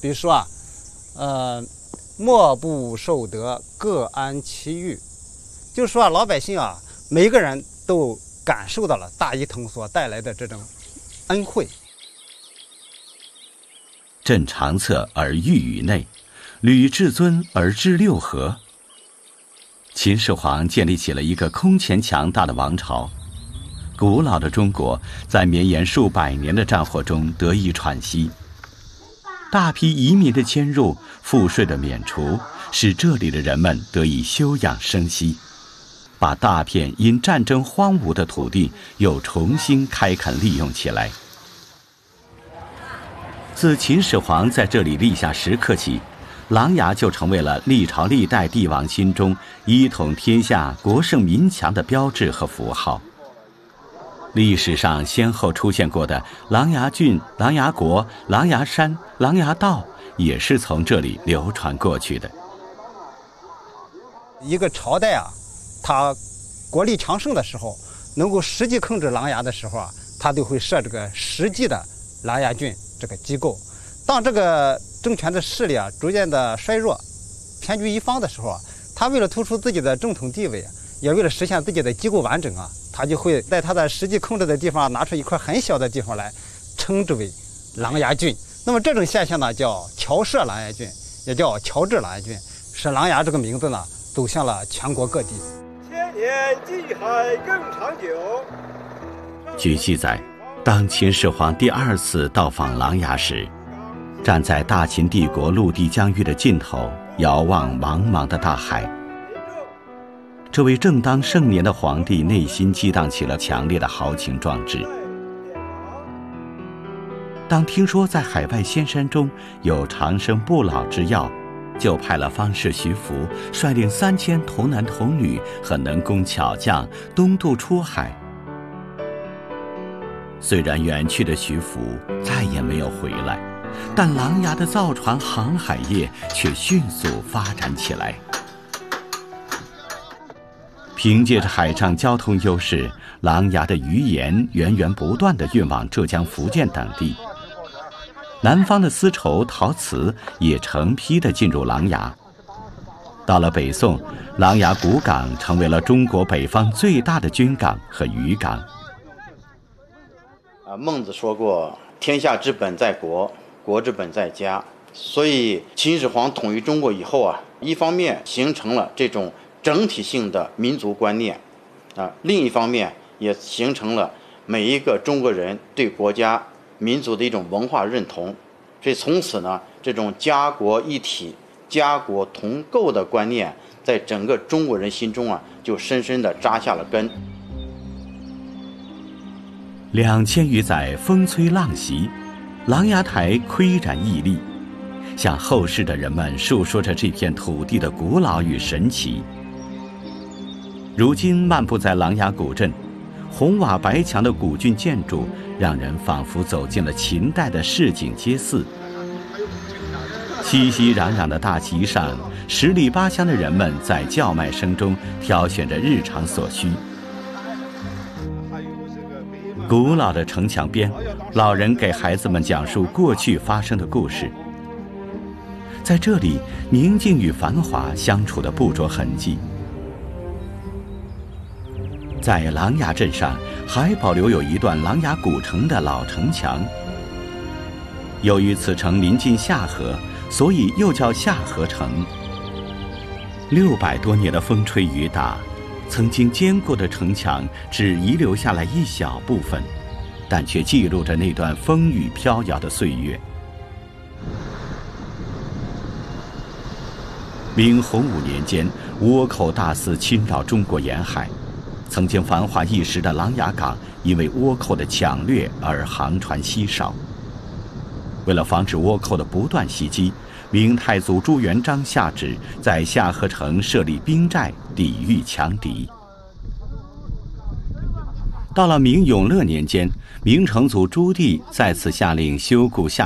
比如说莫不受得，各安其欲。就是说老百姓每个人都感受到了大一统所带来的这种恩惠。 镇长策而御宇内，履至尊而知六合。秦始皇建立起了一个空前强大的王朝。古老的中国在绵延数百年的战火中得以喘息，大批移民的迁入，赋税的免除，使这里的人们得以休养生息，把大片因战争荒芜的土地又重新开垦利用起来。自秦始皇在这里立下石刻起，琅琊就成为了历朝历代帝王心中一统天下、国盛民强的标志和符号。历史上先后出现过的琅琊郡、琅琊国、琅琊山、琅琊道，也是从这里流传过去的。 一个朝代它国力强盛的时候，能够实际控制琅琊的时候它都会设这个实际的琅琊郡这个机构。当这个政权的势力逐渐的衰弱，偏居一方的时候他为了突出自己的正统地位，也为了实现自己的机构完整他就会在他的实际控制的地方拿出一块很小的地方来，称之为琅琊郡。那么这种现象叫侨设琅琊郡，也叫侨治琅琊郡，使琅琊这个名字走向了全国各地。 千年济海更长久。 据记载，当秦始皇第2次到访琅琊时，站在大秦帝国陆地疆域的尽头，遥望茫茫的大海。这位正当盛年的皇帝内心激荡起了强烈的豪情壮志。当听说在海外仙山中有长生不老之药，就派了方士徐福率领3000童男童女和能工巧匠东渡出海。虽然远去的徐福再也没有回来，但琅琊的造船航海业却迅速发展起来。凭借着海上交通优势，琅琊的渔盐源源不断地运往浙江、福建等地。南方的丝绸、陶瓷也成批地进入琅琊。到了北宋，琅琊古港成为了中国北方最大的军港和渔港。 孟子说过：“天下之本在国，国之本在家。”所以秦始皇统一中国以后一方面形成了这种整体性的民族观念另一方面也形成了每一个中国人对国家民族的一种文化认同。所以从此呢，这种家国一体、家国同构的观念在整个中国人心中就深深地扎下了根。 2000余载风吹浪袭，琅琊台岿然屹立，向后世的人们述说着这片土地的古老与神奇。如今漫步在琅琊古镇，红瓦白墙的古郡建筑让人仿佛走进了秦代的市井街市。熙熙攘攘的大集上，10里8乡的人们在叫卖声中挑选着日常所需。古老的城墙边，老人给孩子们讲述过去发生的故事。在这里，宁静与繁华相处的不着痕迹。在琅琊镇上还保留有一段琅琊古城的老城墙。由于此城临近夏河，所以又叫夏河城。600多年的风吹雨打，曾经坚固的城墙只遗留下来一小部分，但却记录着那段风雨飘摇的岁月。明洪武年间，倭寇大肆侵扰中国沿海，曾经繁华一时的琅琊港因为倭寇的抢掠而航船稀少。为了防止倭寇的不断袭击，明太祖朱元璋下旨在夏河城设立兵寨，抵御强敌。到了明永乐年间，明成祖朱棣再次下令修固夏